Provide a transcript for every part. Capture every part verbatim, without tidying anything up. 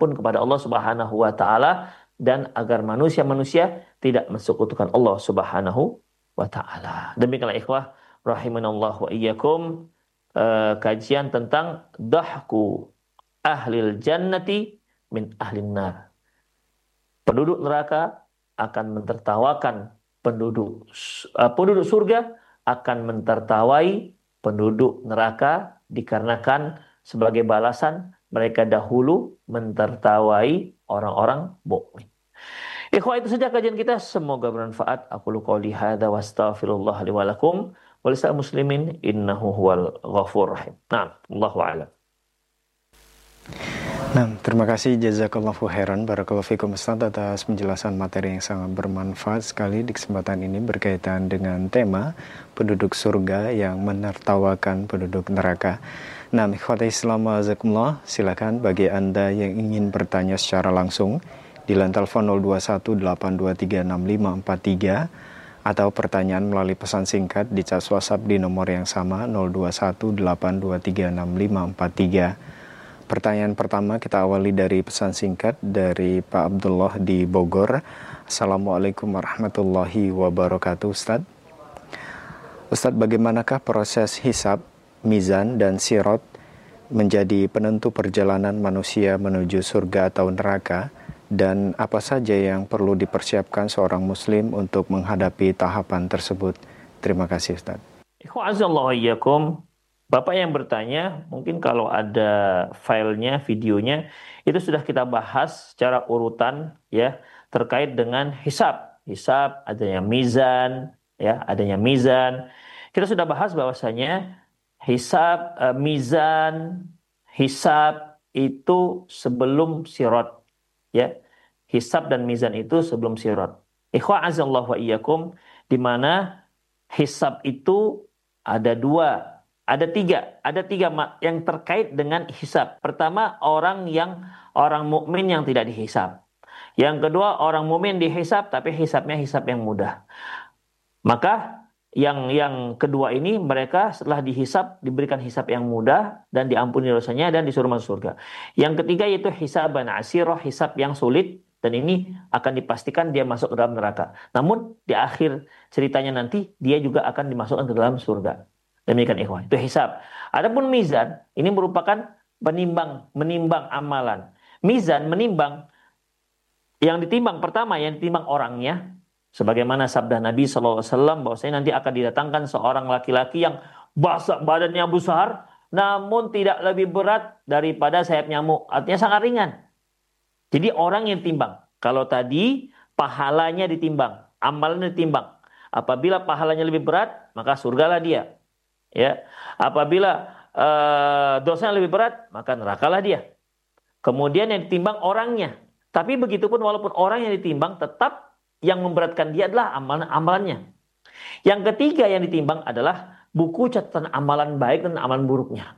pun kepada Allah Subhanahu wa taala dan agar manusia-manusia tidak mensekutukan Allah Subhanahu wa taala. Demikianlah ikhwah rahimanallahu wa iyyakum, uh, kajian tentang dahku ahlil jannati min ahlin nar. Penduduk neraka akan mentertawakan penduduk uh, penduduk surga akan mentertawai penduduk neraka dikarenakan sebagai balasan mereka dahulu mentertawai orang-orang mukmin. Ikhwah, itu saja kajian kita, semoga bermanfaat. Aku qouli hadza wa astaghfirullah li wa lakum wa lisal muslimin innahu huwal ghafurur rahim. Nah, Allahu a'lam. Nah, terima kasih jazakallahu khairan barakallahu fikum Ustaz atas penjelasan materi yang sangat bermanfaat sekali di kesempatan ini berkaitan dengan tema penduduk surga yang menertawakan penduduk neraka. Nah, ikhwati Islam azakumullah, silakan bagi Anda yang ingin bertanya secara langsung di line telepon nol dua satu delapan dua tiga enam lima empat tiga atau pertanyaan melalui pesan singkat di chat WhatsApp di nomor yang sama nol dua satu delapan dua tiga enam lima empat tiga. Pertanyaan pertama kita awali dari pesan singkat dari Pak Abdullah di Bogor. Assalamualaikum warahmatullahi wabarakatuh Ustaz. Ustaz, bagaimanakah proses hisab, mizan, dan sirot menjadi penentu perjalanan manusia menuju surga atau neraka? Dan apa saja yang perlu dipersiapkan seorang muslim untuk menghadapi tahapan tersebut? Terima kasih Ustaz. Ikhwa'azallahu iyyakum. Bapak yang bertanya, mungkin kalau ada filenya, videonya, itu sudah kita bahas secara urutan ya, terkait dengan hisab. Hisab, adanya mizan, ya, adanya mizan. Kita sudah bahas bahwasanya hisab, uh, mizan, hisab itu sebelum sirat. Ya, hisab dan mizan itu sebelum sirat. Ikhwa azallahu wa iyyakum, di mana hisab itu ada dua. Ada tiga, ada tiga yang terkait dengan hisab. Pertama, orang yang orang mukmin yang tidak dihisab. Yang kedua, orang mukmin dihisab tapi hisabnya hisab yang mudah. Maka yang yang kedua ini mereka setelah dihisab diberikan hisab yang mudah dan diampuni dosanya dan disuruh masuk surga. Yang ketiga yaitu hisaban asirah, hisab yang sulit, dan ini akan dipastikan dia masuk ke dalam neraka. Namun di akhir ceritanya nanti dia juga akan dimasukkan ke dalam surga. Demikian ikhwan, itu hisab. Adapun mizan, ini merupakan penimbang, menimbang amalan. Mizan menimbang, yang ditimbang pertama, yang ditimbang orangnya, sebagaimana sabda Nabi shallallahu alaihi wasallam bahwasanya nanti akan didatangkan seorang laki-laki yang basah, badannya besar, namun tidak lebih berat daripada sayap nyamuk. Artinya sangat ringan. Jadi orang yang ditimbang. Kalau tadi pahalanya ditimbang, amalannya ditimbang. Apabila pahalanya lebih berat, maka surgalah dia. Ya, apabila uh, dosanya lebih berat, maka nerakalah dia. Kemudian yang ditimbang orangnya. Tapi begitupun walaupun orang yang ditimbang, tetap yang memberatkan dia adalah amalan-amalannya. Yang ketiga yang ditimbang adalah buku catatan amalan baik dan amalan buruknya.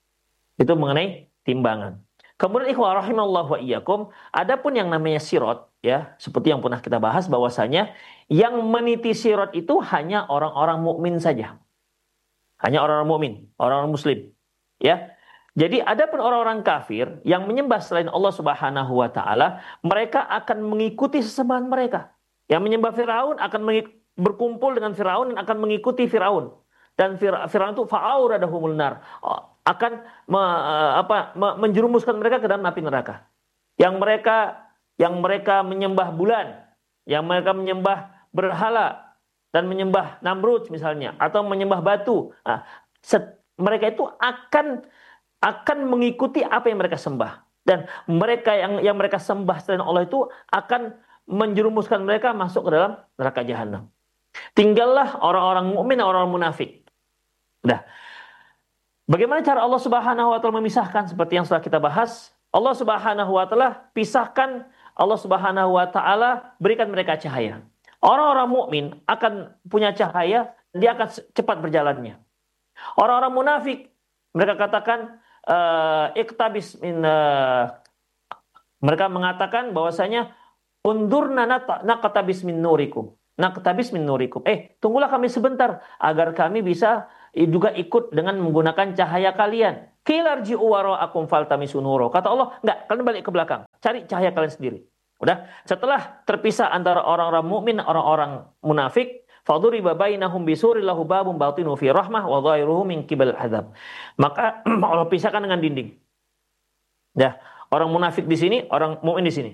Itu mengenai timbangan. Kemudian ikhwah rahimallahu wa iyyakum, adapun yang namanya sirot, ya, seperti yang pernah kita bahas bahwasanya yang meniti sirot itu hanya orang-orang mukmin saja. Hanya orang-orang mukmin, orang-orang muslim. Ya. Jadi adapun orang-orang kafir yang menyembah selain Allah Subhanahu wa taala, mereka akan mengikuti sesembahan mereka. Yang menyembah Firaun akan berkumpul dengan Firaun dan akan mengikuti Firaun. Dan Firaun itu fa'auradahumul nar, akan me, apa, me, menjerumuskan mereka ke dalam api neraka. Yang mereka yang mereka menyembah bulan, yang mereka menyembah berhala dan menyembah Namrud misalnya, atau menyembah batu, nah, set, mereka itu akan akan mengikuti apa yang mereka sembah, dan mereka yang yang mereka sembah selain Allah itu akan menjerumuskan mereka masuk ke dalam neraka jahanam. Tinggallah orang-orang mukmin dan orang-orang munafik. Nah, bagaimana cara Allah Subhanahu wa taala memisahkan? Seperti yang sudah kita bahas, Allah Subhanahu wa taala pisahkan, Allah Subhanahu wa taala berikan mereka cahaya. Orang-orang mukmin akan punya cahaya, dia akan cepat berjalannya. Orang-orang munafik, mereka katakan uh, iktabis min uh, mereka mengatakan bahwasanya undurna naqtabis min nurikum. Naqtabis min nurikum. Eh, tunggulah kami sebentar agar kami bisa juga ikut dengan menggunakan cahaya kalian. Qila rji'u wara'akum faltamisu nura. Kata Allah, enggak, kalian balik ke belakang. Cari cahaya kalian sendiri. Udah, setelah terpisah antara orang-orang mukmin, orang-orang munafik, faduriba bainahum bisurin lahu babun batinu fi rahmah wa dhahiruhu min qibal adzab. Maka Allah pisahkan dengan dinding. Dah, orang munafik di sini, orang mukmin di sini.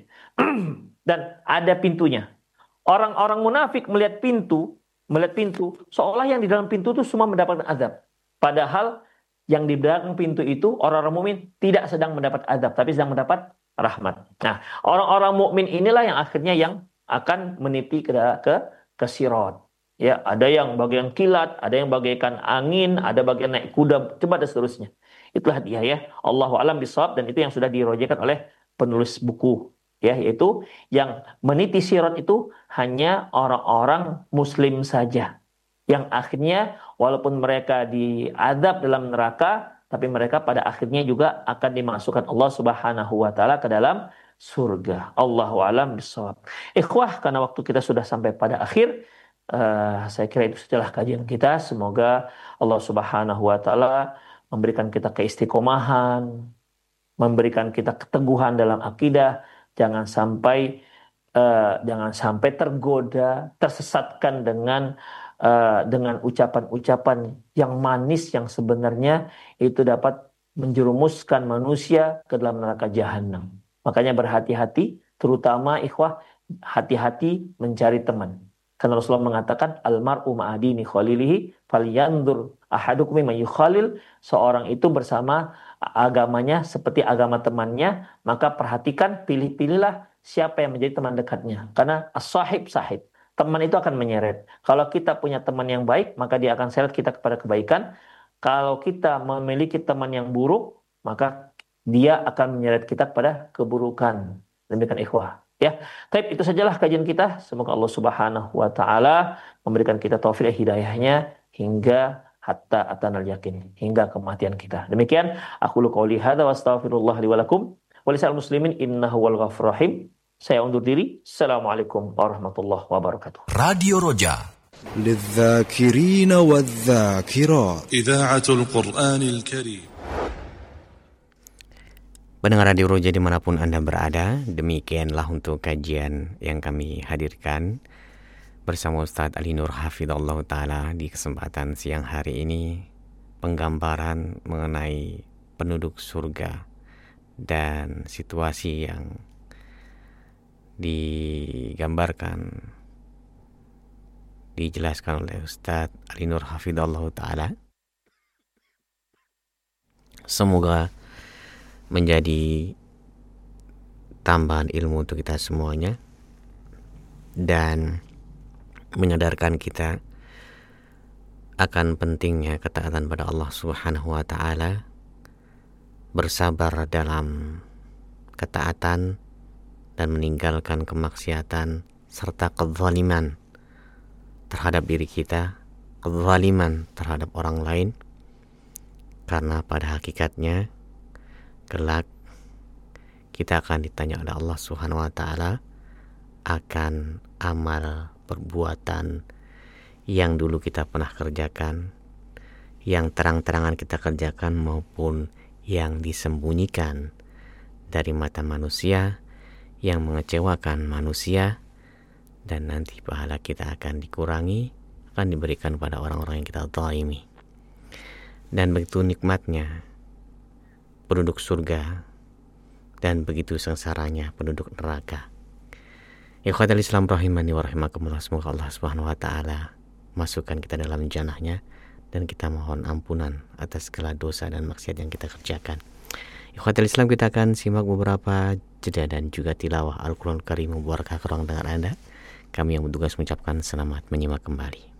Dan ada pintunya. Orang-orang munafik melihat pintu, melihat pintu, seolah yang di dalam pintu itu semua mendapatkan azab. Padahal yang di belakang pintu itu orang-orang mukmin tidak sedang mendapat azab, tapi sedang mendapat rahmat. Nah, orang-orang mukmin inilah yang akhirnya yang akan menipi ke ke, ke sirat. Ya, ada yang bagian kilat, ada yang bagaikan angin, ada bagian naik kuda, cepat dan seterusnya. Itulah dia ya. Allahu a'lam bishawab, dan itu yang sudah dirojakan oleh penulis buku. Ya, yaitu yang meniti sirat itu hanya orang-orang muslim saja. Yang akhirnya walaupun mereka diazab dalam neraka, tapi mereka pada akhirnya juga akan dimasukkan Allah Subhanahu wa taala ke dalam surga. Allahu a'lam bishawab. Ikhwah, karena waktu kita sudah sampai pada akhir, uh, saya kira itu sajalah kajian kita. Semoga Allah Subhanahu wa taala memberikan kita keistiqomahan, memberikan kita keteguhan dalam akidah, jangan sampai uh, jangan sampai tergoda, tersesatkan dengan Uh, dengan ucapan-ucapan yang manis yang sebenarnya itu dapat menjerumuskan manusia ke dalam neraka jahanam. Makanya berhati-hati, terutama ikhwah, hati-hati mencari teman. Karena Rasulullah mengatakan almar'u ma'adini khalilihi falyanzur ahadukum mimman yukhalil. Seorang itu bersama agamanya seperti agama temannya, maka perhatikan, pilih-pilihlah siapa yang menjadi teman dekatnya. Karena as-sahib sahib. Teman itu akan menyeret. Kalau kita punya teman yang baik, maka dia akan seret kita kepada kebaikan. Kalau kita memiliki teman yang buruk, maka dia akan menyeret kita kepada keburukan. Demikian ikhwah. Ya, tapi itu sajalah kajian kita. Semoga Allah Subhanahu wa taala memberikan kita taufik hidayahnya hingga hatta atanal yakin, hingga kematian kita. Demikian aku qouli hadza wa astaghfirullah li wa lakum wa lisal muslimin innahu wal ghafurur rahim. Saya undur diri. Assalamualaikum warahmatullahi wabarakatuh. Radio Roja للذاكرين والذاكرات إذاعة القرآن الكريم. Pendengar Radio Roja dimanapun Anda berada, demikianlah untuk kajian yang kami hadirkan bersama Ustadz Ali Nur Hafidhullah Ta'ala di kesempatan siang hari ini. Penggambaran mengenai penduduk surga dan situasi yang digambarkan, dijelaskan oleh Ustadz Ali Nur Hafidhullah Ta'ala. Semoga menjadi tambahan ilmu untuk kita semuanya dan menyadarkan kita akan pentingnya ketaatan pada Allah Subhanahu wa taala, bersabar dalam ketaatan dan meninggalkan kemaksiatan serta kezaliman terhadap diri kita, kezaliman terhadap orang lain, karena pada hakikatnya kelak kita akan ditanya oleh Allah Subhanahu wa taala akan amal perbuatan yang dulu kita pernah kerjakan, yang terang-terangan kita kerjakan maupun yang disembunyikan dari mata manusia, yang mengecewakan manusia, dan nanti pahala kita akan dikurangi, akan diberikan pada orang-orang yang kita zalimi. Dan begitu nikmatnya penduduk surga dan begitu sengsaranya penduduk neraka. Ikhwatal Islam rahimani wa rahimakumullah, semoga Allah Subhanahu wa taala masukkan kita dalam jannahnya, dan kita mohon ampunan atas segala dosa dan maksiat yang kita kerjakan. Ikhwatal Islam, kita akan simak beberapa jeda dan juga tilawah Al-Quran Karim mubarakah ke ruang dengar Anda. Kami yang bertugas mengucapkan selamat menyimak kembali.